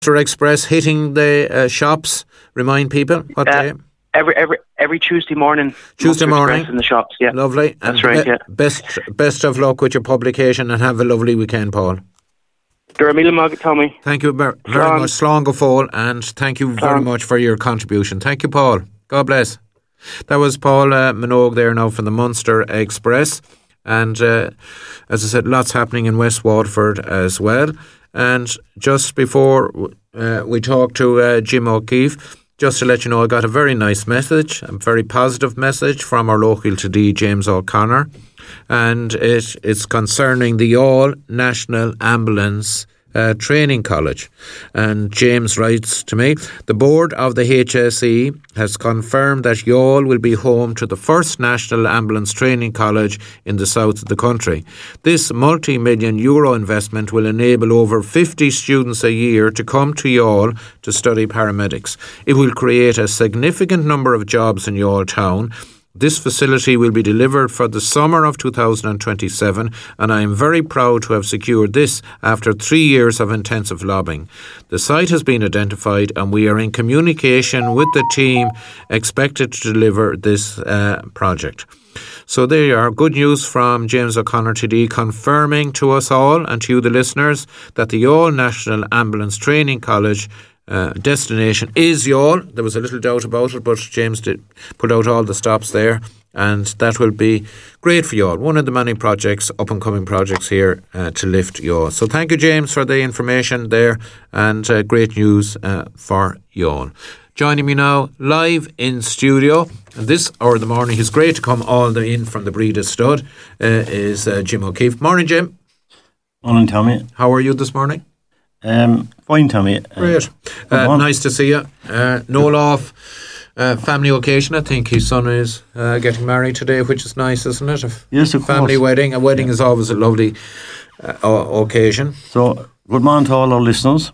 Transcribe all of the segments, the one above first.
Express hitting the shops. Remind people what day? Every Tuesday morning. Tuesday morning in the shops. Yeah, lovely. That's right. Yeah. Best of luck with your publication, and have a lovely weekend, Paul. Tommy. Thank you very much, Slán go fóill, and thank you very much for your contribution. Thank you, Paul. God bless. That was Paul Minogue there now from the Munster Express, and as I said, lots happening in West Waterford as well. And just before we talk to Jim O'Keefe, just to let you know, I got a very nice message, a very positive message from our local TD, James O'Connor, and it's concerning the All National Ambulance Training College. And James writes to me, the board of the HSE has confirmed that Youghal will be home to the first National Ambulance Training College in the south of the country. This multi-million euro investment will enable over 50 students a year to come to Youghal to study paramedics. It will create a significant number of jobs in Youghal town. This facility will be delivered for the summer of 2027, and I am very proud to have secured this after 3 years of intensive lobbying. The site has been identified, and we are in communication with the team expected to deliver this project. So there you are. Good news from James O'Connor TD, confirming to us all and to you, the listeners, that the All National Ambulance Training College destination is Youghal. There was a little doubt about it, but James did put out all the stops there, and that will be great for Youghal. One of the many projects, up and coming projects here to lift Youghal. So thank you, James, for the information there, and great news for Youghal. Joining me now live in studio, and this hour of the morning, he's great to come all the way in from the Breda Stud, is Jim O'Keefe. Morning, Jim. Morning, Tommy. How are you this morning? Fine, Tommy. Great. Nice to see you. Noel off family occasion. I think his son is getting married today, which is nice, isn't it? Yes, of course. Family wedding. A wedding is always a lovely occasion. So, good morning to all our listeners.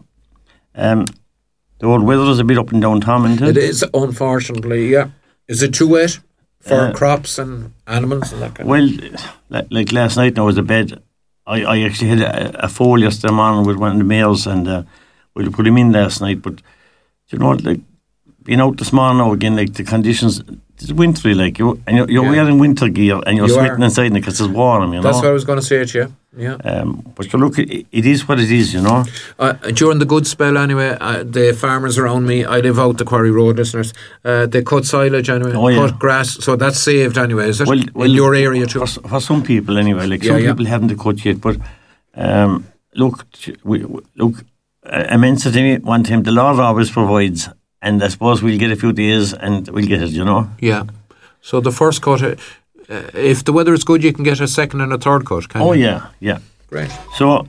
The old weather is a bit up and down, Tom, isn't it? It is, unfortunately, yeah. Is it too wet for crops and animals and that kind of? Well, like last night, I was in bed. I actually had a foal yesterday morning with one of the males, and we'll put him in last night. But you know, like being out this morning now again, like the conditions, it's wintry, like you're wearing winter gear and you're sweating inside because it's warm. You know, that's what I was going to say to you. Yeah. But you look, it is what it is. You know. During the good spell, anyway, the farmers around me, I live out the Quarry Road, listeners. They cut silage anyway, cut grass, so that's saved anyway. Is it? Well, in your area too? For some people anyway. Like some people haven't cut yet, but look, immensity one time the Lord always provides, and I suppose we'll get a few days and we'll get it. You know. Yeah. So the first cut. If the weather is good, you can get a second and a third cut, can't you? Yeah. Great. So,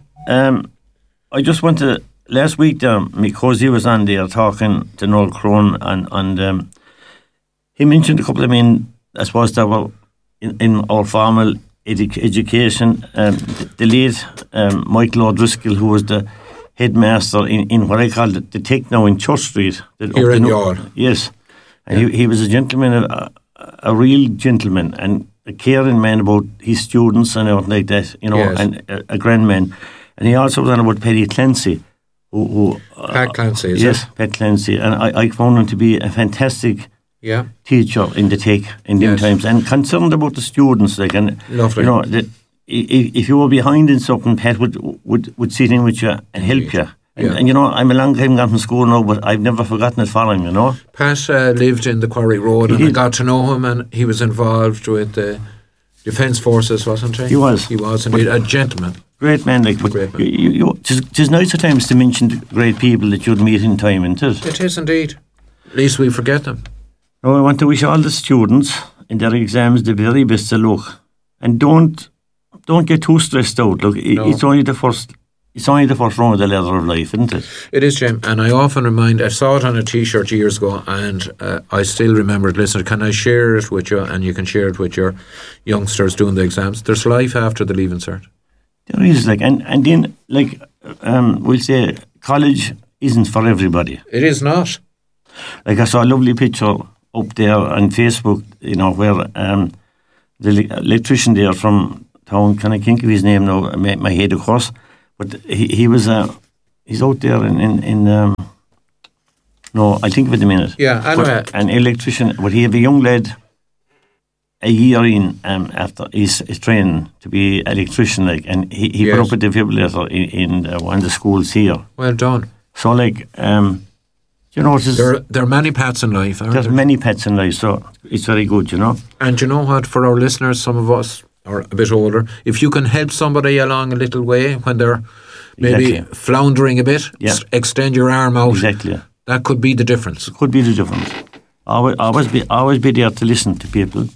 I just went to, last week, my cousin was on there talking to Noel Crone, and he mentioned a couple of men, I suppose, that were in our formal education. The late Michael O'Driscoll, who was the headmaster in what I call the Techno in Church Street. Here in Youghal. Yes. And he was a gentleman, a real gentleman, and a caring man about his students and everything like that, you know, and a grand man. And he also was on about Paddy Clancy, Pat Clancy, yes, Pat Clancy, and I found him to be a fantastic teacher in the Tech in them times, and concerned about the students, like, and lovely. You know, if you were behind in something, Pat would sit in with you and help you. And you know, I'm a long time gone from school now, but I've never forgotten it for him, you know. Pat lived in the Quarry Road, and I got to know him, and he was involved with the Defence Forces, wasn't he? He was. He was indeed a gentleman. Great man, like. But great man. It's nice at times to mention the great people that you'd meet in time, isn't it? It is indeed. At least we forget them. Now, I want to wish all the students in their exams the very best of luck, and don't get too stressed out. Look, it's only the first. It's only the first rung of the ladder of life, isn't it? It is, Jim. And I often remind, I saw it on a T-shirt years ago, and I still remember it. Listen, can I share it with you? And you can share it with your youngsters doing the exams. There's life after the Leaving Cert. There is, like, and then, like, we'll say college isn't for everybody. It is not. Like, I saw a lovely picture up there on Facebook, you know, where the electrician there from town, can I think of his name now? My head, of course. But he was he's out there in no, I'll think of it in a minute. Yeah, anyway. An electrician, but he have a young lad a year in after he's training to be electrician, like, and he put up a defibrillator in one of the schools here. Well done. So, like, you know, there are many pets in life. There's many pets in life, so it's very good, you know. And you know what? For our listeners, some of us are a bit older. If you can help somebody along a little way when they're maybe floundering a bit, extend your arm out. Exactly. That could be the difference. It could be the difference. Always be there to listen to people.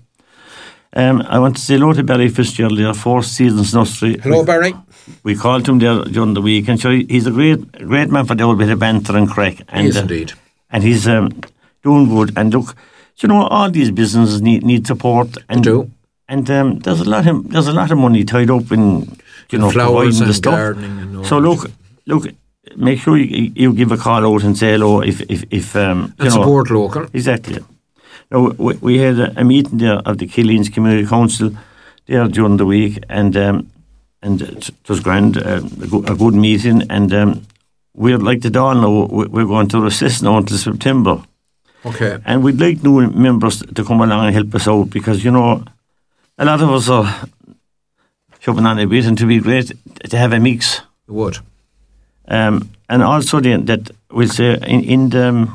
I want to say hello to Barry Fitzgerald there, Four Seasons Nursery. Hello, Barry. We called him there during the week, and sure, he's a great man for the old bit of banter and crack. And, yes, indeed. And he's doing good. And look, you know, all these businesses need support. And they do. And there's a lot of money tied up in, you know, flowers and the stuff. Gardening and all. So look. Make sure you give a call out and say hello if and support local. Exactly. Now, we had a meeting there of the Killeens Community Council there during the week, and it was grand, a good meeting, and we're like the dawn now, we're going to recess now until September. Okay. And we'd like new members to come along and help us out, because, you know, a lot of us are shoving on a bit, and to be great to have a mix. It would. And also that we'll say in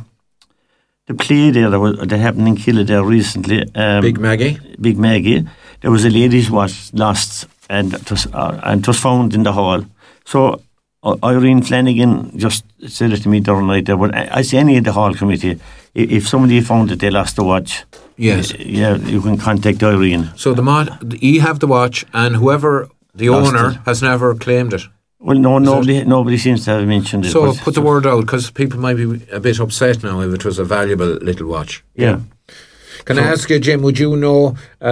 the play there that happened in Killa there recently. Big Maggie. There was a ladies' watch lost, and it was found in the hall. So Irene Flanagan just said it to me during the night there. But I say any of the hall committee, if somebody found that they lost the watch, yes, you can contact Irene. So you have the watch, and whoever the owner has never claimed it. Well, no, nobody seems to have mentioned it. So put the word out, because people might be a bit upset now if it was a valuable little watch. Yeah. Can I ask you, Jim, would you know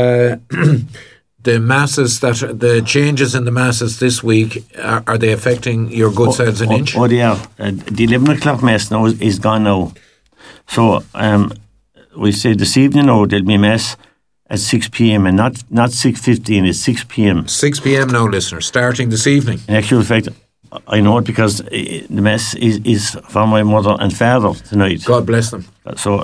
the masses, the changes in the masses this week, are they affecting your good sales an inch? Oh, they are. The 11 o'clock mass now is gone now. So we say this evening now there'll be a mass at 6 p.m. and not 6:15, it's 6 p.m. 6 p.m. now, listeners, starting this evening. In actual fact, I know it because the mass is for my mother and father tonight. God bless them. So,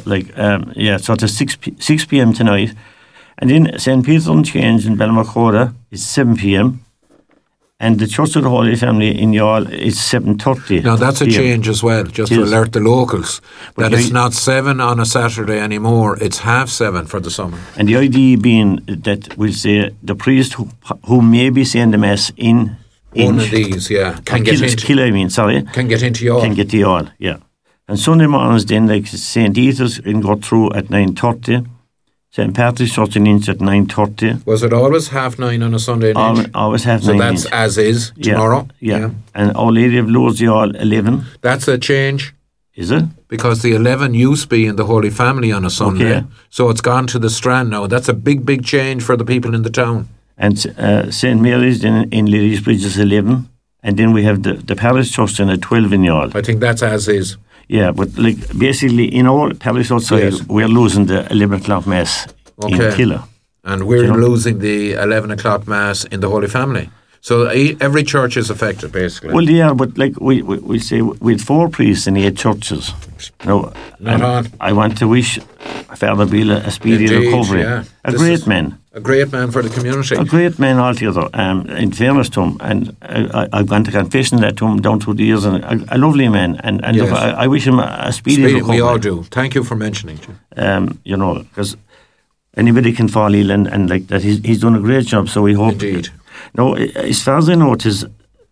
so it's 6 p.m. tonight. And then St. Peter's on Change in Balmacora is 7 p.m. And the Church of the Holy Family in Youghal is 7:30. Now that's a change as well, just to alert the locals that it's not 7 on a Saturday anymore, it's 7:30 for the summer. And the idea being that we'll say the priest who may be saying the Mass in one of these, can get into Youghal. Can get to Youghal, yeah. And Sunday mornings then, like St. Eater's can go through at 9:30. St. Patrick's Church in Inch at 9:30. Was it always 9:30 on a Sunday? Always 9:30. So that's as is tomorrow? Yeah. And Our Lady of Lourdes Youghal 11. That's a change. Is it? Because the 11 used to be in the Holy Family on a Sunday. Okay. So it's gone to the Strand now. That's a big change for the people in the town. And St. Mary's in Ladies Bridge is 11. And then we have the Parish Church in at 12 in Youghal. I think that's as is. Yeah, but like basically in all parish outside, we're losing the 11 o'clock mass in Killa. And we're losing the 11 o'clock mass in the Holy Family. So every church is affected, basically. Well, yeah, but like we say, we had 4 priests in 8 churches. Now, I want to wish Father Bill a speedy recovery. Yeah. A great man for the community. A great man altogether, in fairness to him. And I've gone to confession that to him down through the years. And a lovely man. And look, I wish him a speedy recovery. We all do. Thank you for mentioning it. You know, because anybody can fall ill and like that. He's done a great job, so we hope. Indeed. No, as far as I know, it's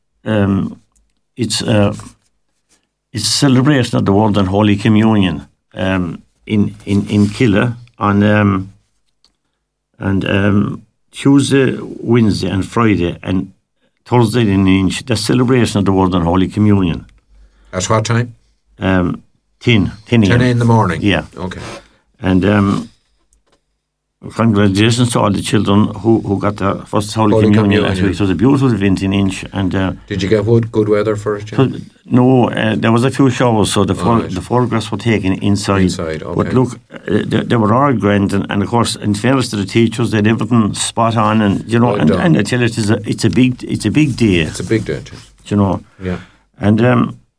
a celebration of the Word and Holy Communion in Killa on Tuesday, Wednesday, and Friday, and Thursday in Inch. The celebration of the Word and Holy Communion. At what time? 10 a.m. 10 in the morning. Yeah. Okay. And congratulations to all the children who got their first Holy Communion. It was a beautiful event in Inch. And did you get good weather for it? No, there was a few showers, so the photographs were taken inside. Okay. But look, they were all grand, and of course, in fairness to the teachers, they had everything spot on, and you know, and I tell you, it's a big day. It's a big day, too. You know. Yeah. And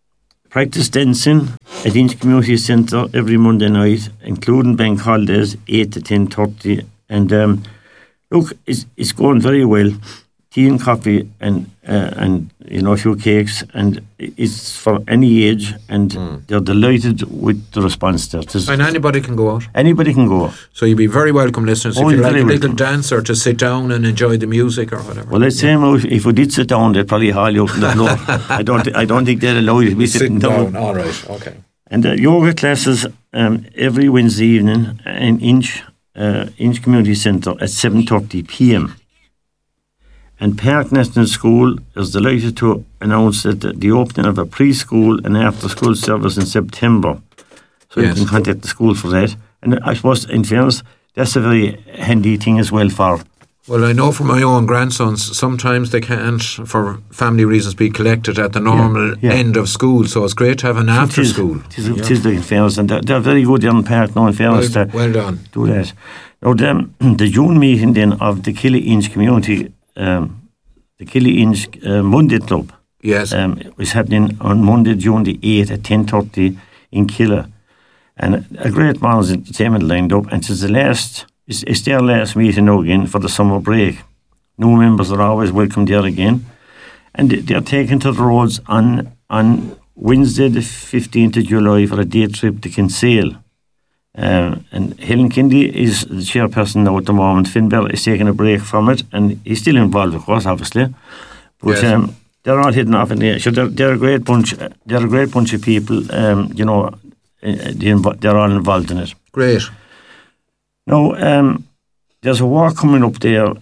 practice dancing at Inch Community Centre every Monday night, including bank holidays, 8 to 10:30. And look, it's going very well. Tea and coffee and a few cakes, and it's for any age, and they're delighted with the response there. And anybody can go out? Anybody can go. So you'd be very welcome, listeners, if you'd like a little dancer to sit down and enjoy the music or whatever. Well, let's say if we did sit down, they'd probably haul you up on the floor. I don't think they'd allow you to be sitting down. All right, okay. And yoga classes every Wednesday evening in Inch Community Centre at 7:30 p.m. And Park National School is delighted to announce that the opening of a preschool and after-school service in September. So you can contact the school for that. And I suppose, in fairness, that's a very handy thing as well for... Well, I know from my own grandsons, sometimes they can't, for family reasons, be collected at the normal end of school. So it's great to have an after-school. It is in fairness, and they're very good in Park now, in fairness, well done. Do that. Now, the June meeting then of the Killy Inch community... the Killy Inch Monday Club is happening on Monday, June the 8th at 10:30 in Killa. And a great man's entertainment lined up, and it's their last meeting now again for the summer break. New members are always welcome there again. And they're taken to the roads on Wednesday the 15th of July for a day trip to Kinsale. And Helen Kindy is the chairperson now at the moment. Finn Bell is taking a break from it, and he's still involved, of course, obviously. But they're all hidden off in the air. So they're a great bunch. They're a great bunch of people. They're all involved in it. Great. Now, there's a walk coming up there.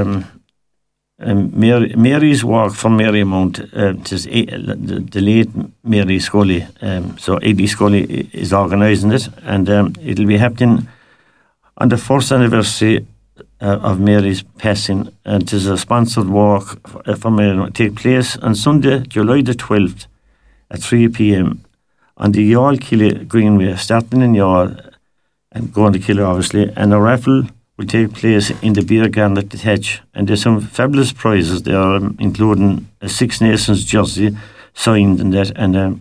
Mary's Walk from Marymount, the late Mary Scully. So Eddie Scully is organising it, and it'll be happening on the first anniversary of Mary's passing. And it is a sponsored walk from Marymount. It take place on Sunday, July the 12th at 3 p.m. on the Youghal Killy Greenway, starting in Youghal and going to Killy, obviously, and a raffle will take place in the beer garden at the Hedge, and there's some fabulous prizes there, including a Six Nations jersey signed in that, and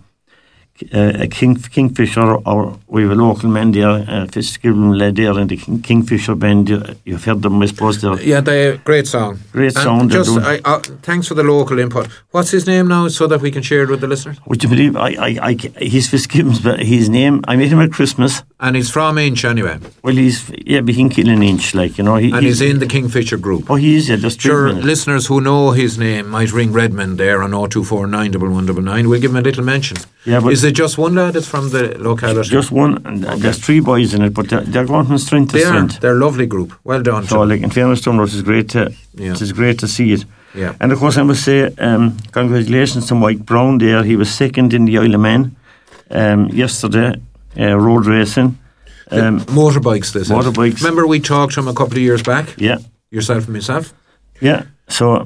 a Kingfisher, or we have a local man there, Fitzgibbon led there in the Kingfisher band. You've heard them, I suppose. Yeah, they're great song. Great song. Just, thanks for the local input. What's his name now, so that we can share it with the listeners? Would you believe, he's Fitzgibbon's, but his name, I met him at Christmas. And he's from Inch anyway. Well, behind Killing Inch, like, you know. He's in the Kingfisher group. Oh, he is, yeah, just sure, listeners who know his name might ring Redmond there on 024 91199. We'll give him a little mention. Yeah, but is it just one lad that's from the locality? Just one, and there's three boys in it, but they're going from strength to strength. They're a lovely group. Well done. So, like, in fairness to them, it is great to see it. Yeah. And of course, I must say, congratulations to Mike Brown there. He was second in the Isle of Man yesterday, road racing. Motorbikes, this motorbikes. Remember we talked to him a couple of years back? Yeah. Yourself and myself? Yeah. So,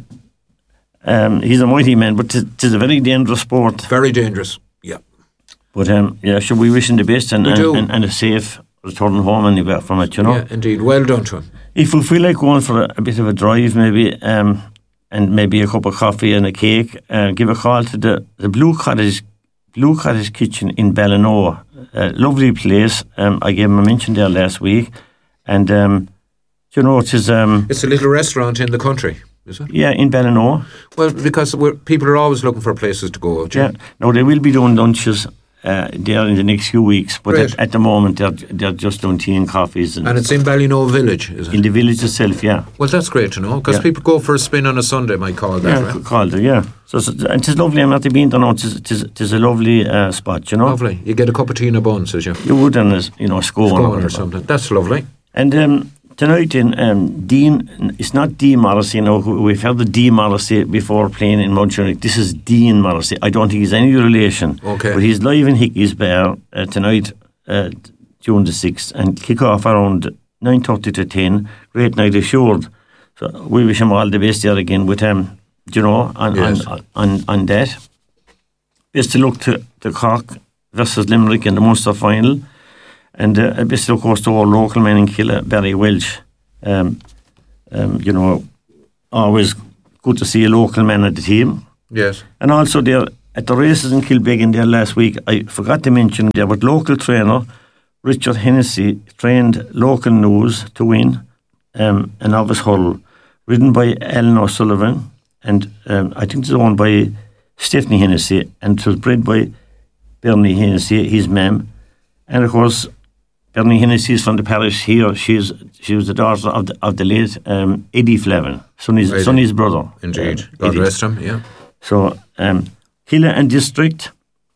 he's a mighty man, but it is a very dangerous sport. Very dangerous. Yeah. But should we wish him the best and a safe return home anywhere from it, you know? Yeah, indeed. Well done to him. If we feel like going for a bit of a drive, maybe, and maybe a cup of coffee and a cake, give a call to the Blue Cottage Kitchen in Ballinoa. Lovely place. I gave him a mention there last week, and you know, it's a little restaurant in the country. Is it? Yeah, in Ballinoa. Well, because people are always looking for places to go. Yeah. Now they will be doing lunches there in the next few weeks, but at the moment they're just doing tea and coffees. And it's in Ballinoa Village, is it? In the village itself, yeah. Well, that's great to know, because people go for a spin on a Sunday, might call that, right? Called it, yeah. So it's lovely. I'm not been there now. It's a lovely spot, you know. Lovely. You get a cup of tea and a bun, says you. You would, and a scone or something. That's lovely. And tonight in Dean, it's not Dean Morrissey, we've heard the Dean Morrissey before playing in Montreal. This is Dean Morrissey. I don't think he's any relation. Okay. But he's live in Hickey's Bar tonight, June the 6th, and kick off around 9:30 to 10. Great night assured. So we wish him all the best there again with him, on that. Best to look to Cork versus Limerick in the Munster final. And best of course to our local man in Killa, Barry Welch. Always good to see a local man at the team. Yes. And also there, at the races in Kilbeggan there last week, I forgot to mention there was local trainer Richard Hennessy trained Local News to win an novice hurdle, ridden by Alan O'Sullivan, and I think it's owned by Stephanie Hennessy, and it was bred by Bernie Hennessy, his ma'am, and of course Bernie Hennessy is from the parish here. She was the daughter of the late Eddie Flavin, Sonny's brother. Indeed, God rest him. Yeah. So Hilla and District,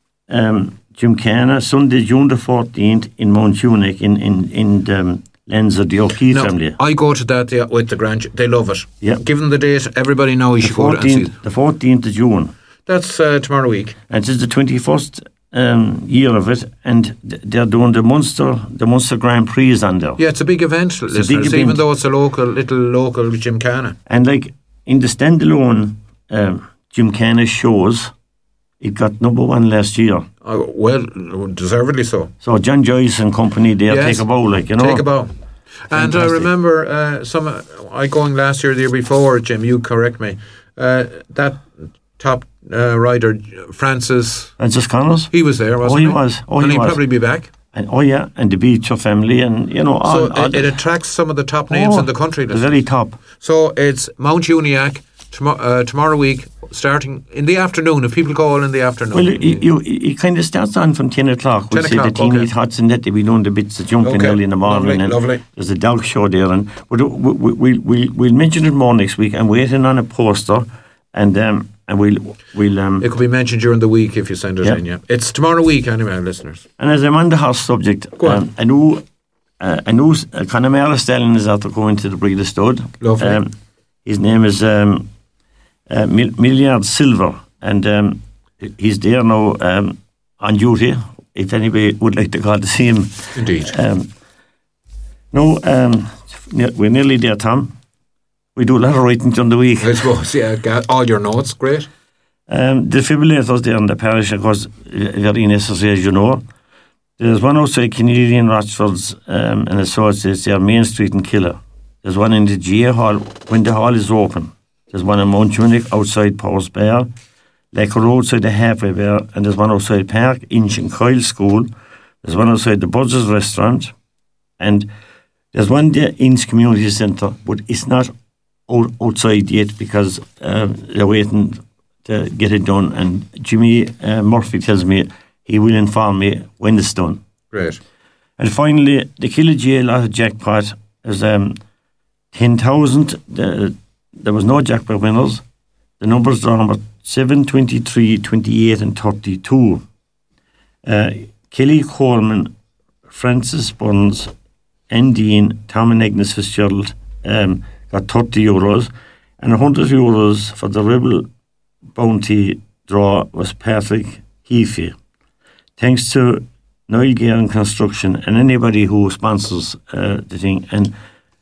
Gymkhana, Sunday, June the 14th in Mount Unic in the lands of the O'Keefe family. I go to that with the grandchildren. They love it. Yeah. Give them the date. Everybody knows you should go and see it. The 14th of June. That's tomorrow week. And it's the 21st year of it, and they're doing the Munster Grand Prix on there. Yeah, it's a big event, listeners, even though it's a little local Gymkhana. And like in the standalone Gymkhana shows, it got #1 last year. Oh, well, deservedly so. So John Joyce and company there take a bow, like, you know. Take a bow. And I remember I going last year, the year before, Jim, you correct me, that top rider, Francis Connors, he was there, wasn't he? He was. And he'd probably be back. And and the Beecher family, and you know, it attracts some of the top names in the country. The very top. So it's Mount Uniac tomorrow week, starting in the afternoon. If people go all in the afternoon, well, it kind of starts on from 10 o'clock. We'll say the teeny tots and that, they'll be doing the bits of jumping early in the morning. Lovely. There's a dog show there, and we'll mention it more next week. I'm waiting on a poster, and we'll it could be mentioned during the week if you send it in. Yeah, it's tomorrow week anyway, listeners. And as I'm on the horse subject, I know Connemara Stallion is after going to the Breeders' Stud. Lovely. His name is Milliard Silver, and he's there now on duty. If anybody would like to call to see him, indeed. We're nearly there, Tom. We do a lot of writing during the week. I suppose, yeah. All your notes, great. Defibrillators there in the parish, of course, very necessary, as you know. There's one outside Canadian Rochford's and Associates there, Main Street in Killer. There's one in the GA Hall when the hall is open. There's one in Mount Unic outside Powers Bar, Lecker outside the Halfway Bar, and there's one outside Park, Inch and Coyle School. There's one outside the Budgers Restaurant, and there's one there in Inch Community Centre, but it's not outside yet because they're waiting to get it done. And Jimmy Murphy tells me he will inform me when it's done. Great. And finally, the Killa Lotto jackpot is 10,000. There was no jackpot winners. The numbers are number 7, 23, 28 and 32. Kelly Coleman, Francis Burns, Anne Dean, Tom and Agnes Fitzgerald got €30, and €100 for the Rebel Bounty draw was Patrick Heafy. Thanks to Niall Garen Construction and anybody who sponsors the thing, and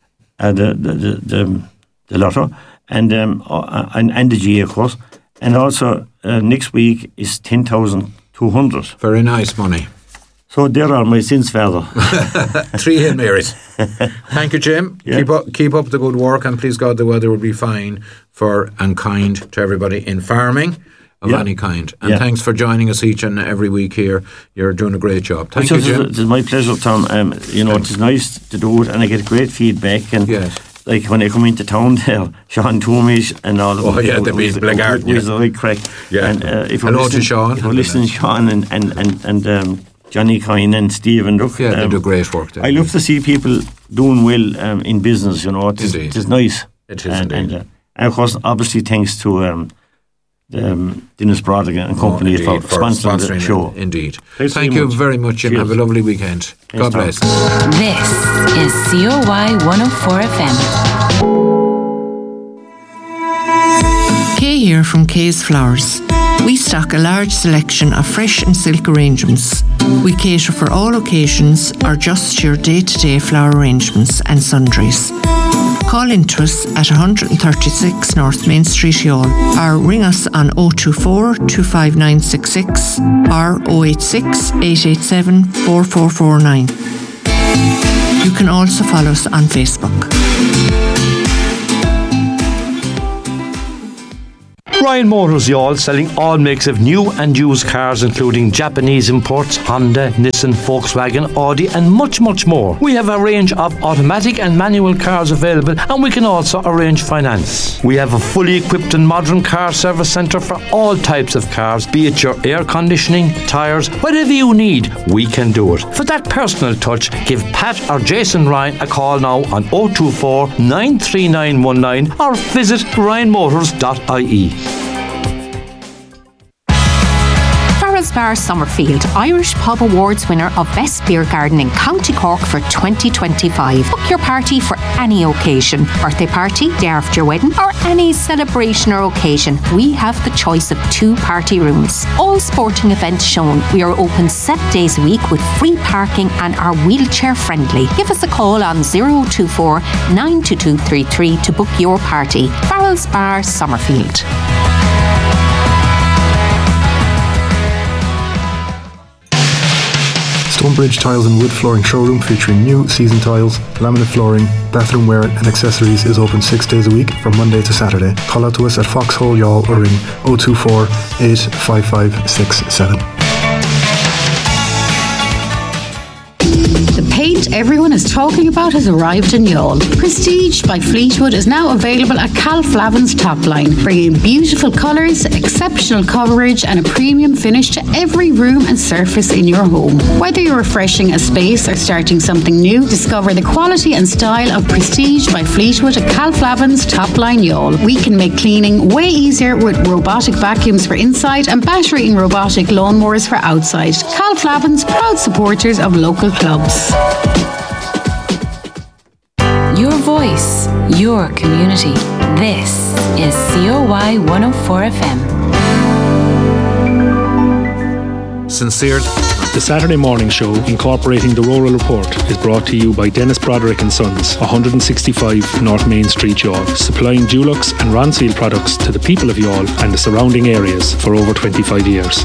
the lotto, and the GA, of course. And also next week is 10,200. Very nice money. So there are my sins, Father. 3 Hail Marys. Thank you, Jim. Yeah. Keep up the good work, and please God, the weather will be fine for and kind to everybody in farming of any kind. And thanks for joining us each and every week here. You're doing a great job. Thank you, Jim. It's my pleasure, Tom. It's nice to do it, and I get great feedback. And like when I come into town there, Sean Toomey and all of them. Oh, yeah, the big blackguard. It was a big crack. Yeah. And hello to Sean. If you listen to Sean and Johnny Coyne and Stephen, look, they do great work there. I love to see people doing well in business, you know. It is nice. It is indeed. And of course, obviously, thanks to Dennis Brodigan and company for sponsoring the show. Indeed. Thank you very much, Jim. Have a lovely weekend. God bless. This is COY 104 FM. Kay here from Kay's Flowers. We stock a large selection of fresh and silk arrangements. We cater for all occasions or just your day-to-day flower arrangements and sundries. Call into us at 136 North Main Street, Youghal, or ring us on 024 25966 or 086 887 4449. You can also follow us on Facebook. Ryan Motors, y'all, selling all makes of new and used cars, including Japanese imports, Honda, Nissan, Volkswagen, Audi, and much, much more. We have a range of automatic and manual cars available, and we can also arrange finance. We have a fully equipped and modern car service centre for all types of cars, be it your air conditioning, tyres, whatever you need, we can do it. For that personal touch, give Pat or Jason Ryan a call now on 024 93919 or visit ryanmotors.ie. Farrell's Bar Summerfield, Irish Pub Awards winner of Best Beer Garden in County Cork for 2025. Book your party for any occasion, birthday party, day after your wedding, or any celebration or occasion. We have the choice of 2 party rooms. All sporting events shown. We are open 7 days a week with free parking and are wheelchair friendly. Give us a call on 024 92233 to book your party. Farrell's Bar Summerfield. Stonebridge Tiles and Wood Flooring Showroom featuring new season tiles, laminate flooring, bathroom wear and accessories is open 6 days a week from Monday to Saturday. Call out to us at Foxhole Youghal or ring 024 855 67. The paint everyone is talking about has arrived in Youghal. Prestige by Fleetwood is now available at Cal Flavin's top line, bringing beautiful colours, exceptional coverage and a premium finish to every room and surface in your home. Whether you're refreshing a space or starting something new, discover the quality and style of Prestige by Fleetwood at Cal Flavin's top line Youghal. We can make cleaning way easier with robotic vacuums for inside and battery and robotic lawnmowers for outside. Cal Flavin's, proud supporters of local clubs. Your voice, your community. This is COY 104 FM. Sincere. The Saturday morning show, incorporating the Rural Report, is brought to you by Dennis Broderick & Sons, 165 North Main Street, Youghal, supplying Dulux and Ronseal products to the people of Youghal and the surrounding areas for over 25 years.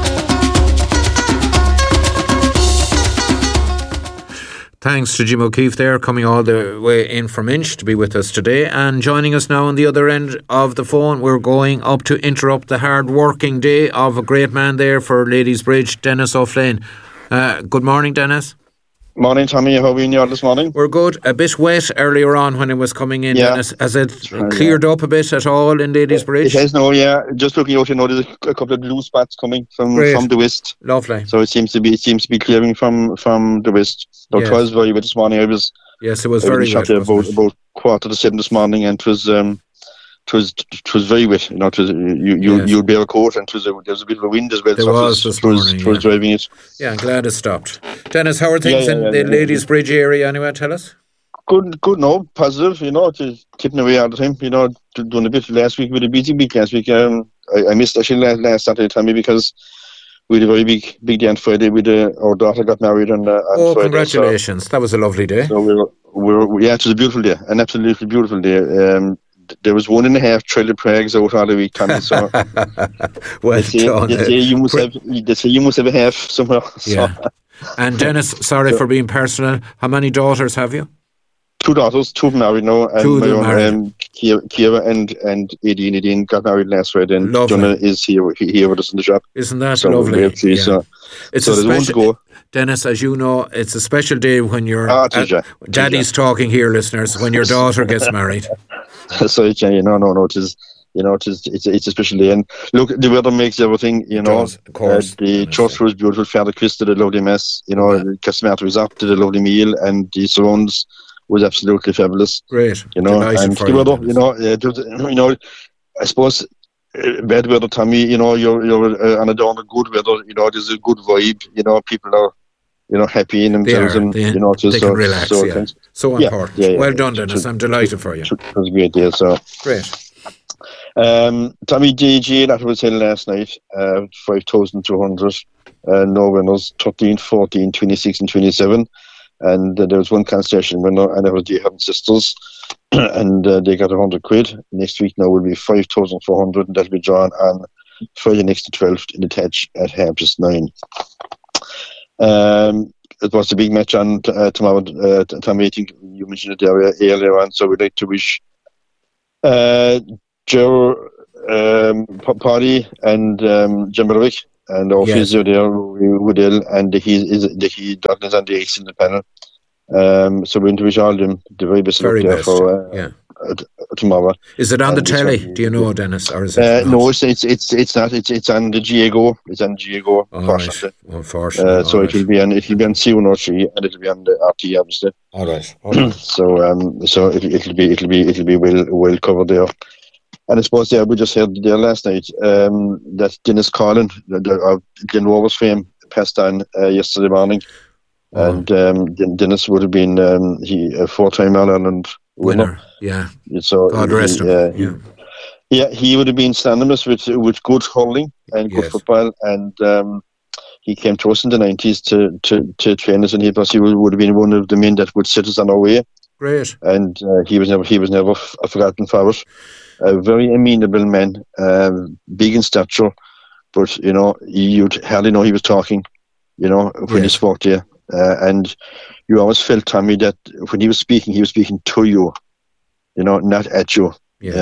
Thanks to Jim O'Keefe there, coming all the way in from Inch to be with us today. And joining us now on the other end of the phone, we're going up to interrupt the hard working day of a great man there for Ladies Bridge, Dennis O'Flynn. Good morning, Dennis. Morning, Tommy. How are you all this morning? We're good. A bit wet earlier on when it was coming in, yeah. Dennis. Has it cleared up a bit at all in Ladies Bridge? It has now, yeah. Just looking out, there's a couple of blue spots coming from the west. Lovely. So it seems to be clearing from the west. So yes. It was very wet this morning. Yes, it was very wet. About 6:45 this morning, and it was very wet. You'd bear a coat, and there was a bit of a wind as well. There was this morning. It was driving it. Yeah, I'm glad it stopped. Dennis, how are things in the Ladies Bridge area anyway? Tell us. Good, no, positive, tipping away all the time, doing a bit last week with a busy week last week. I missed actually last Saturday, Tommy, because we had a very big day on Friday with our daughter got married on Friday. Congratulations. So, that was a lovely day. So it was a beautiful day, an absolutely beautiful day. There was 1.5 trailer prags out all the week, Tommy. So well done. They say you must have a half somewhere. Yeah. So. And Dennis, sorry for being personal. How many daughters have you? 2 daughters, 2 of them married now, and my own Kira and Nadine got married last Friday, and Jonah is here with us in the shop. Isn't that lovely? Yeah. So there's one to go. Dennis, as you know, it's a special day when your Daddy's talking here, listeners, when your daughter gets married. So it's a special day, and look, the weather makes everything. Of course. The church was beautiful. Father Chris did a lovely mess. Casimir was up, did a lovely meal, and the surrounds was absolutely fabulous. Great. And the weather, I suppose bad weather, Tommy. You're on a dawn of good weather. There's a good vibe. People are. Happy in themselves, they can relax. So important. Yeah, well done, Dennis. I'm delighted for you. It was a great day. So great. Tommy DG, that was held last night. 5,200. No winners. 13, 14, 26, and 27. And there was one cancellation winner, and that was the Heaven Sisters, and they got 100 quid. Next week now will be 5,400, and that'll be drawn on Friday next to 12th in the Tetch at 9:30. It was a big match on tomorrow. Tommy, I think you mentioned it earlier on, so we'd like to wish Ger Paddy and Jim Berwick, and our physio there, Woodell, and Douglas and the X in the panel. So we want to wish all of them the very best luck there for tomorrow. Is it on the telly? Do you know, Dennis, or is it? No, it's not. It's on the GAGO. It's on GAGO. Unfortunately. So it'll be on C103 and it'll be on the RT obviously. All right. So it'll be well covered there. And I suppose we just heard there last night that Dennis Collin, of Glen Rovers fame, passed on yesterday morning. And Dennis would have been a 4-time All-Ireland winner. Yeah. So God rest him. He would have been synonymous with good hurling and good football. And he came to us in the 90s to train us, and he would have been one of the men that would set us on our way. Great. And he was never forgotten for us. A very amenable man, big in stature, but you'd hardly know he was talking. When he spoke to you. And you always felt, Tommy, that when he was speaking to you, not at you. Yes.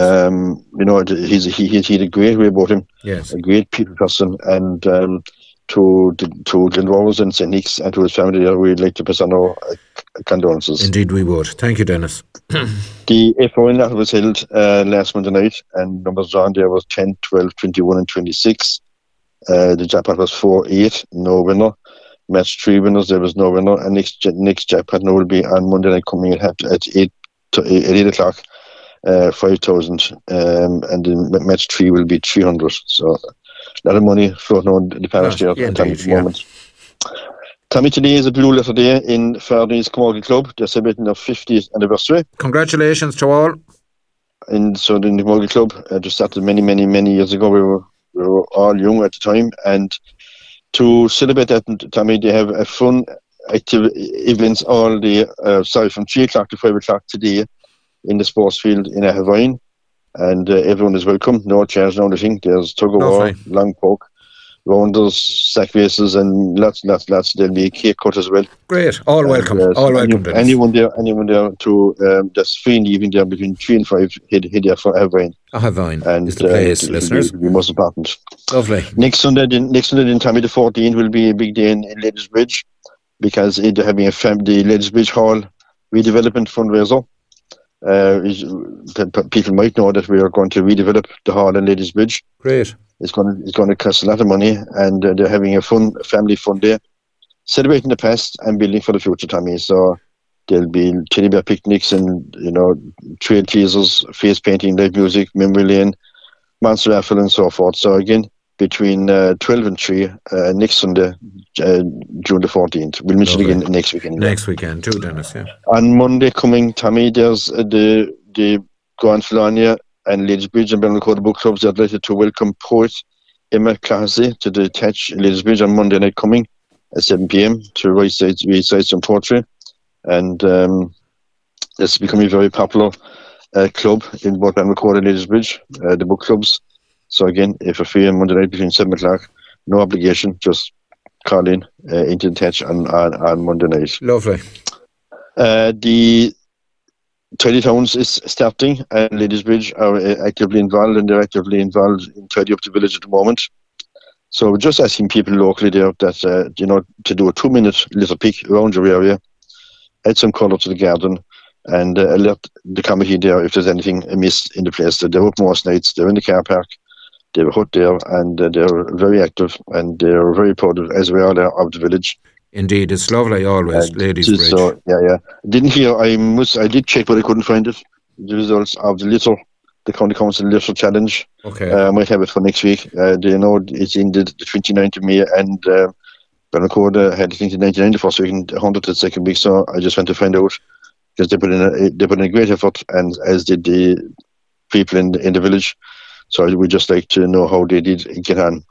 He had a great way about him. Yes. A great people person. And to Glen Rovers and St. Nick's and to his family, we'd like to present our condolences. Indeed we would. Thank you, Dennis. The FON that was held last Monday night, and numbers on there was 10, 12, 21 and 26. The jackpot was 4-8, no winner. Match 3 winners, there was no winner, and next jackpot will be on Monday night coming at 8 o'clock, 5,000, and then match 3 will be 300. So a lot of money floating on the parish there at the moment. Tommy, today is a blue letter day in Fardin's Camogie Club. They're celebrating their 50th anniversary. Congratulations to all. And so the Camogie Club just started many years ago. We were all young at the time, and to celebrate that, Tommy, they have a fun active events all day, from 3 o'clock to 5 o'clock today in the sports field in Ahavine. And everyone is welcome. No chairs, no nothing. There's tug of war, long poke, rounders, sack races, and lots. There'll be a cake cut as well. Great. All welcome. All welcome. Anyone there to that's free in the evening there between 3 and 5 head there for Ahavine. Ahavine is the place, listeners. It'll be most important. Lovely. Next Sunday, Tommy, the 14th, will be a big day in Ladies Bridge, because they're having the Ladies Bridge Hall redevelopment fundraiser. People might know that we are going to redevelop the hall in Ladies Bridge. Great. It's going to cost a lot of money, and they're having a family fun day, celebrating the past and building for the future, Tommy. So there'll be teddy bear picnics and trail teasers, face painting, live music, memory lane, monster raffle, and so forth. So again, between 12 and 3 next Sunday, June the 14th. We'll mention again next weekend. Next weekend too, Dennis. Yeah. On Monday coming, Tommy, there's the Grand Filania and Ladies Bridge and Ballinacota Book Clubs are delighted to welcome poet Emma Classy to the Thatch Ladies Bridge on Monday night coming at 7 p.m. to recite some poetry. And it's becoming a very popular club in both Ballinacota and Ladies Bridge, the book clubs. So again, if you're free on Monday night between 7 o'clock, no obligation, just call in into the Thatch on Monday night. Lovely. The Tidy Towns is starting, and Ladies Bridge are actively involved, and they're actively involved in Tidy Up the Village at the moment. So we're just asking people locally there that, to do a 2-minute little pick around your area, add some colour to the garden, and alert the committee there if there's anything amiss in the place. They're up most nights, they're in the car park, they have a hut there, and they're very active, and they're very proud of, as we are there, of the village. Indeed, it's lovely always, Ladies Bridge. So, yeah. I did check, but I couldn't find it. The results of the County Council Litter Challenge. Okay. I might have it for next week. They know it's in the 29th of May, and Ballinacota had, I think, the 99 the first week and 100 the second week, so I just went to find out, because they put in a great effort, and as did the people in the village. So we'd just like to know how they did get on.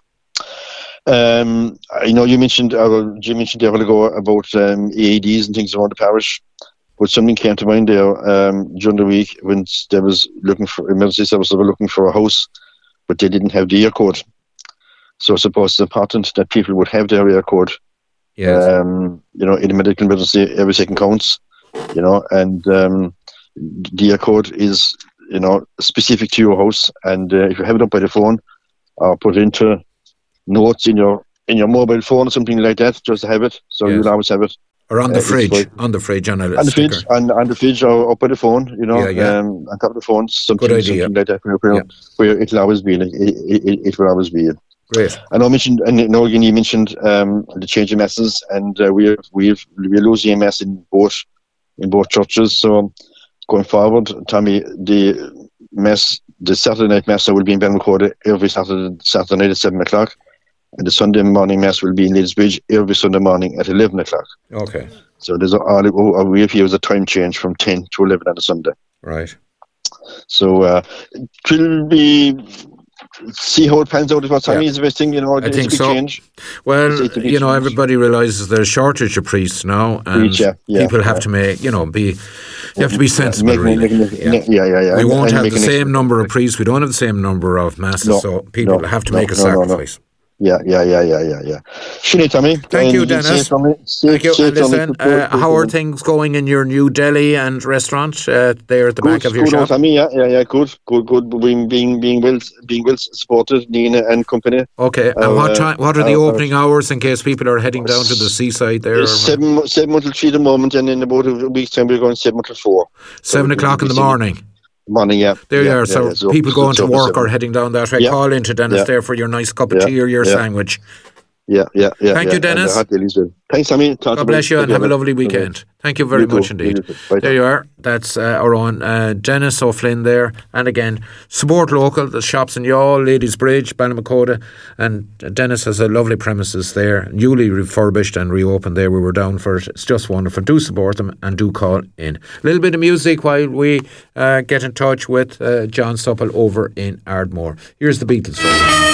I know you mentioned, Jim mentioned a while ago about AEDs and things around the parish, but something came to mind there during the week when they was looking for emergency services. They were looking for a house, but they didn't have the air code. So I suppose it's important that people would have their air code. Yes. In a medical emergency, every second counts. And the air code is specific to your house. And if you have it up by the phone, or put it into notes in your mobile phone or something like that, just to have it, so you'll always have it. Or on the fridge, on the fridge, on the fridge, on the fridge, or up by the phone, on top of the phone, something like that, where it'll always be. It will always be. Great. And you mentioned the change of masses, and we're losing a mass in both churches. So going forward, Tommy, the Saturday night mass will be in Balmacoda every Saturday night at 7:00. And the Sunday morning mass will be in Ladysbridge every Sunday morning at 11:00. Okay. So there's we have a time change from 10 to 11 on a Sunday. Right. So it will be. See how it pans out. What Tommy is the best thing, I think it's a big change. Well, everybody realises there's a shortage of priests now, and people have to make, you have to be sensible, really. We won't have the same number of priests. We don't have the same number of masses, so people have to make a sacrifice. Yeah. Shini, Tommy. Thank you, Dennis. Thank you. And listen, how are things going in your new deli and restaurant there at the back of your shop? Tommy, yeah, good. Being well supported, Nina and company. Okay, and what are the opening hours in case people are heading down to the seaside there? 7 until 3 at the moment, and in about a week's time we're going 7 until 4. 7 o'clock in the morning? Morning, yeah. There you are. So people going to work or heading down that way, call into Dennis there for your nice cup of tea or your sandwich. Yeah. Thank you, Dennis. Thanks, Tommy. God bless you and have a lovely weekend. Thank you very much indeed. There you are. That's our own Dennis O'Flynn there. And again, support local. The shops in Youghal, Ladysbridge, Balmacoda, and Dennis has a lovely premises there, newly refurbished and reopened there. We were down for it. It's just wonderful. Do support them and do call in. A little bit of music while we get in touch with John Supple over in Ardmore. Here's the Beatles.